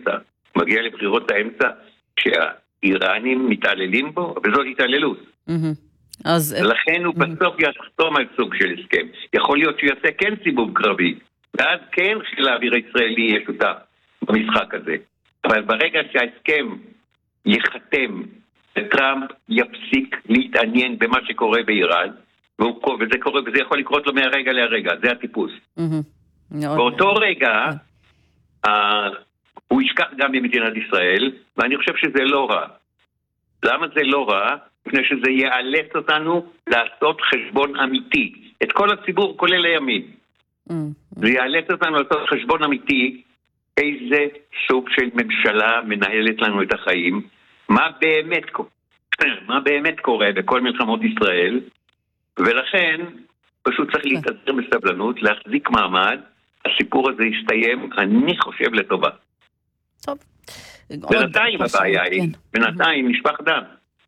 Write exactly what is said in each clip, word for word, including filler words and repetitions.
האמצע. מגיע לבחירות האמצע שהאיראנים מתעללים בו, וזאת התעללות. אז... לכן הוא בסוף יחתום על סוג של הסכם. יכול להיות שיעשה כן סיבוב קרבי, ואז כן חיל האוויר הישראלי יהיה שותף במשחק הזה. אבל ברגע שההסכם יחתם, טראמפ יפסיק להתעניין במה שקורה באיראן, וזה קורה, וזה יכול לקרות לו מהרגע להרגע, זה הטיפוס. באותו רגע, הוא ישכח גם ממדינת ישראל, ואני חושב שזה לא רע. למה זה לא רע? לפני שזה יאלץ אותנו לעשות חשבון אמיתי. את כל הציבור, כולל הימין. זה יאלץ אותנו לעשות חשבון אמיתי, איזה סוג של ממשלה מנהלת לנו את החיים, מה באמת, מה באמת קורה בכל מלחמות ישראל, ולכן פשוט צריך להתאזר בסבלנות, להחזיק מעמד, הסיפור הזה יסתיים, אני חושב לטובה. טוב. בינתיים הבעיה היא, בינתיים נשפך דם.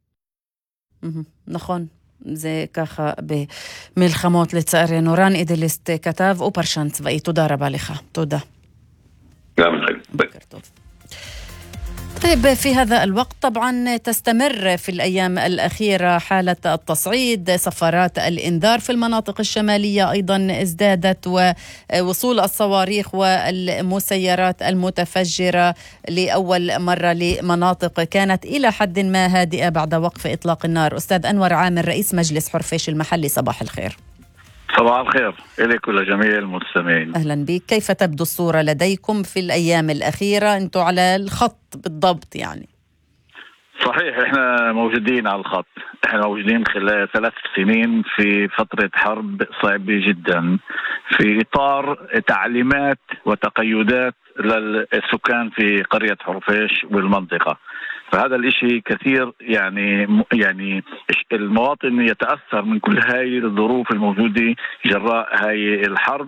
נכון, זה ככה במלחמות לצערנו. רן אידליסט כתב ופרשן צבאי, תודה רבה לך, תודה. גם לכם. בוקר טוב. طيب في هذا الوقت طبعا تستمر في الأيام الأخيرة حالة التصعيد، سفارات الإنذار في المناطق الشمالية أيضا ازدادت، ووصول الصواريخ والمسيرات المتفجرة لأول مرة لمناطق كانت إلى حد ما هادئة بعد وقف إطلاق النار. أستاذ أنور عامر رئيس مجلس حرفيش المحلي، صباح الخير. صباح الخير إليك ولجميع المستمعين. أهلا بك. كيف تبدو الصورة لديكم في الأيام الأخيرة؟ أنتم على الخط بالضبط يعني. صحيح، إحنا موجودين على الخط. إحنا موجودين خلال ثلاث سنين في فترة حرب صعبة جدا في إطار تعليمات وتقيدات للسكان في قرية حرفيش والمنطقة. فهذا الاشي كثير يعني يعني المواطن يتأثر من كل هاي الظروف الموجودة جراء هاي الحرب،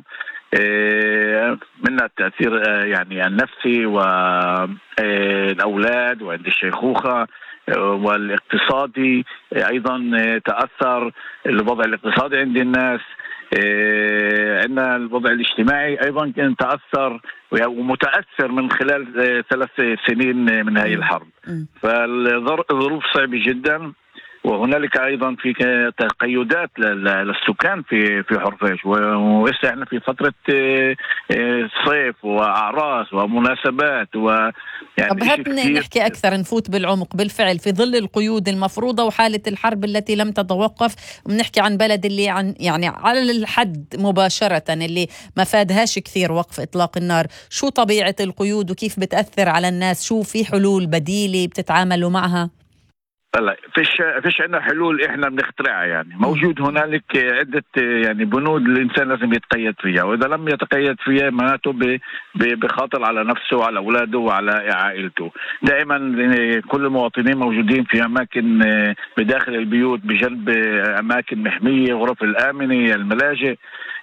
منها التأثير يعني النفسي والأولاد وعند الشيخوخة والاقتصادي أيضا تأثر الوضع الاقتصادي عند الناس، عندنا الوضع الاجتماعي أيضا كان تأثر ومتأثر من خلال ثلاث سنين من هذه الحرب. فالظروف صعبة جدا، وهنالك أيضا في تقيدات للسكان في في حرفيش، وإسا احنا في فترة صيف وأعراس ومناسبات و يعني طب هات نحكي أكثر، نفوت بالعمق. بالفعل في ظل القيود المفروضة وحالة الحرب التي لم تتوقف، بنحكي عن بلد اللي عن يعني على الحد مباشرة اللي ما فادهاش كثير وقف إطلاق النار. شو طبيعة القيود وكيف بتأثر على الناس؟ شو في حلول بديلة بتتعاملوا معها؟ لا فيش فيش عندنا حلول احنا بنخترعها، يعني موجود هنالك عدة يعني بنود الانسان لازم يتقيد فيها، واذا لم يتقيد فيها معناته بخاطر على نفسه وعلى اولاده وعلى عائلته. دائما كل المواطنين موجودين في اماكن بداخل البيوت بجنب اماكن محمية، غرف الامنة، الملاجئ،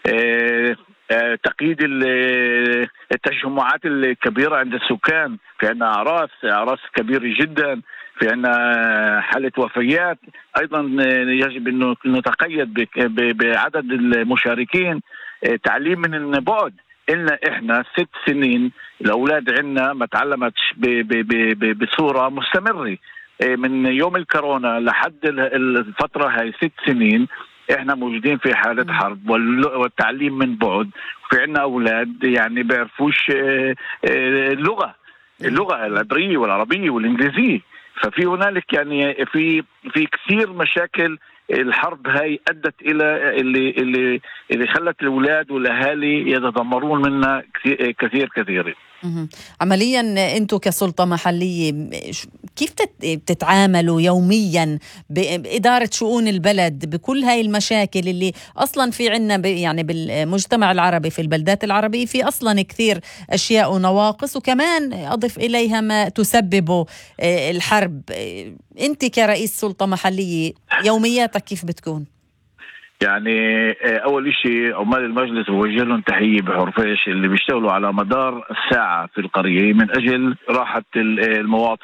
تقييد التجمعات الكبيرة عند السكان. في عندنا أعراس أعراس كبيرة جدا، في عندنا حالة وفيات أيضا يجب أن نتقيد بعدد المشاركين. تعليم من بعد، إلنا إحنا ست سنين الأولاد عندنا ما تعلمتش بصورة مستمرة من يوم الكورونا لحد الفترة هاي ست سنين احنا موجودين في حالة حرب والتعليم من بعد. في عنا اولاد يعني بيعرفوش اللغة اللغة العبرية والعربية والانجليزية، ففي هنالك يعني في في كثير مشاكل. الحرب هاي أدت إلى اللي اللي اللي خلت الأولاد والأهالي يتضمرون منها كثير كثير كثير. عمليا أنتوا كسلطة محلية كيف تتعاملوا يوميا بإدارة شؤون البلد بكل هاي المشاكل اللي أصلا في عنا يعني بالمجتمع العربي في البلدات العربية في أصلا كثير أشياء ونواقص، وكمان أضف إليها ما تسببه الحرب. أنت كرئيس سلطة محلية يومياتك كيف بتكون؟ يعني أول شيء عمال المجلس بوجه لهم تحية بحرفيش اللي بيشتغلوا على مدار الساعة في القرية من أجل راحة المواطن.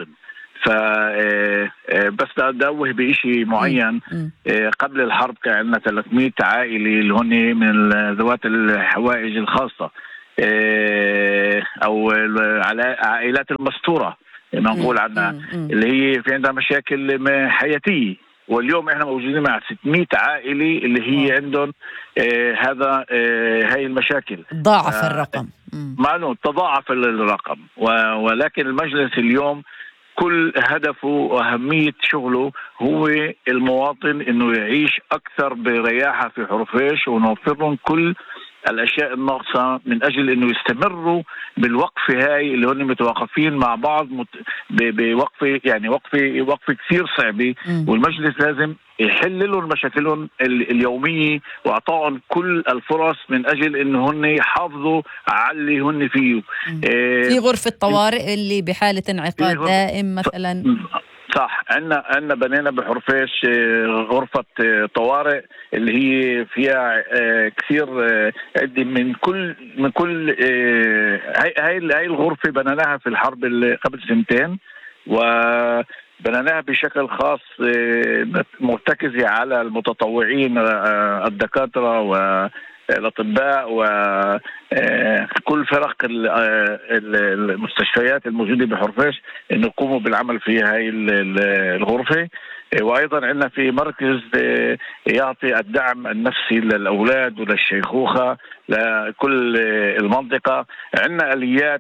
فبس أدوه بإشي معين، قبل الحرب كان عندنا ثلاثمئة عائلة اللي هن من ذوات الحوائج الخاصة، أو عائلات المستورة ما نقول عنها، اللي هي في عندها مشاكل حياتية. واليوم احنا موجودين مع ستمائة عائلة اللي هي عندهم آه هذا آه هاي المشاكل. ضاعف آه الرقم. معلوم تضاعف الرقم، ولكن المجلس اليوم كل هدفه وأهمية شغله هو المواطن إنه يعيش أكثر برياحة في حرفيش، ونوفر لهم كل الأشياء الناقصة من أجل إنه يستمروا بالوقفة هاي اللي هم متوقفين مع بعض بوقفة، يعني وقفة وقفة كثير صعبة. والمجلس لازم يحل لهم مشاكلهم اليومية وأعطاهم كل الفرص من أجل إنه هن يحافظوا على اللي هن فيه. في غرفة طوارئ اللي بحالة انعقاد دائم مثلا. صح، عندنا عندنا بنينا بحرفيش غرفة طوارئ اللي هي فيها كثير عدة من كل من كل هاي هاي هاي الغرفة بنيناها في الحرب اللي قبل سنتين، وبنيناها بشكل خاص مرتكزة على المتطوعين الدكاترة والأطباء وكل فرق المستشفيات الموجودة بحرفيش إنه يقوموا بالعمل في هاي الغرفة. وأيضا عندنا في مركز يعطي الدعم النفسي للأولاد وللشيخوخة لكل المنطقة. عندنا آليات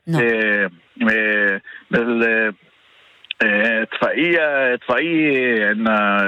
بال اطفائيه اطفائيه عندنا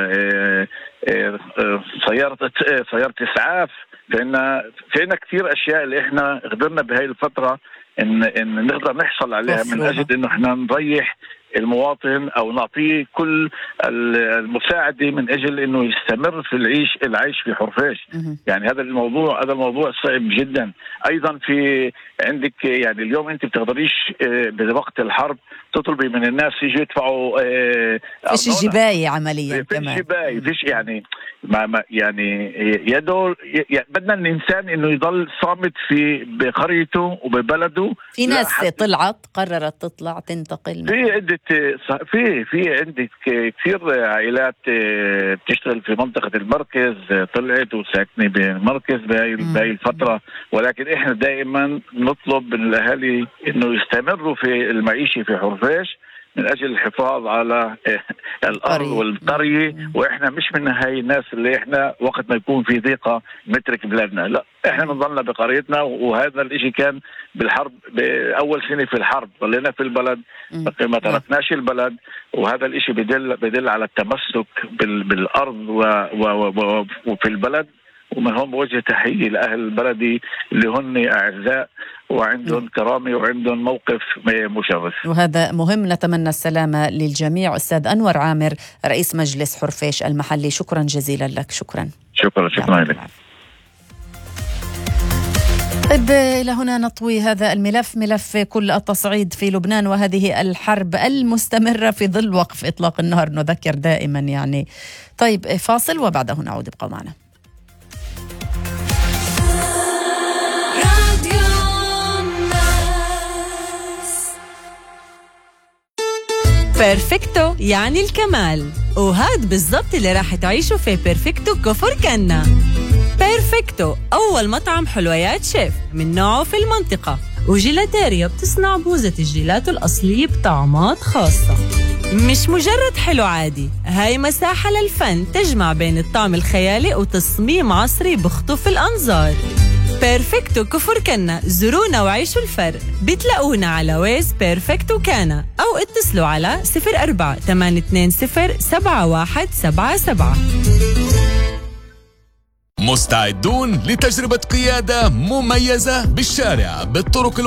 سياره سياره اسعاف. فإن فينا كثير اشياء اللي احنا قدرنا بهاي الفتره ان ان نقدر نحصل عليها من اجل انه احنا نريح المواطن او نعطيه كل المساعده من اجل انه يستمر في العيش العيش في حرفيش. يعني هذا الموضوع هذا الموضوع صعب جدا. ايضا في عندك يعني اليوم انت بتقدريش بوقت الحرب تطلبي من الناس يجوا يدفعوا فيش جباية عمليا كمان، فيش جباية فيش يعني ما ما يعني يدور يعني بدنا الانسان انه يضل صامت في بقريته وببلده. في ناس طلعت قررت تطلع تنتقل في عدة في في عندك كثير عائلات بتشتغل في منطقة المركز طلعت وساكنة بالمركز بهاي بهاي الفترة. ولكن احنا دائما نطلب من الاهالي انه يستمروا في المعيشة في حرفيش من أجل الحفاظ على الأرض والقرية. وإحنا مش من هاي الناس اللي إحنا وقت ما يكون في ضيقة نترك بلادنا، لا إحنا نضلنا بقريتنا. وهذا الإشي كان بالحرب بأول سنة في الحرب ضلينا في البلد ما تركناش البلد. وهذا الإشي بدل بدل على التمسك بالأرض وفي البلد. ومن هون بوجه تحية لأهل بلدي اللي هن أعزاء وعندهم كرامة وعندهم موقف مشرف. وهذا مهم، نتمنى السلامة للجميع. أستاذ أنور عامر رئيس مجلس حرفيش المحلي، شكرا جزيلا لك. شكرا شكرا شكرا لك. طيب إلى هنا نطوي هذا الملف، ملف كل التصعيد في لبنان وهذه الحرب المستمرة في ظل وقف إطلاق النار، نذكر دائما يعني. طيب فاصل وبعده نعود، ابقوا معنا. بيرفكتو يعني الكمال، وهاد بالضبط اللي راح تعيشوا في بيرفكتو كفر كنا. بيرفكتو أول مطعم حلويات شيف من نوعه في المنطقة، وجيلاتيريا بتصنع بوزة الجيلاتو الأصلية بطعمات خاصة. مش مجرد حلو عادي، هاي مساحة للفن تجمع بين الطعم الخيالي وتصميم عصري بخطف الأنظار. بيرفكتو كفر كنا، زورونا وعيشوا الفرق. بتلاقونا على ويز بيرفكتو كانا أو اتصلوا على صفر أربعة ثمانية اثنين صفر سبعة واحد سبعة سبعة. مستعدون لتجربة قيادة مميزة بالشارع بالطرق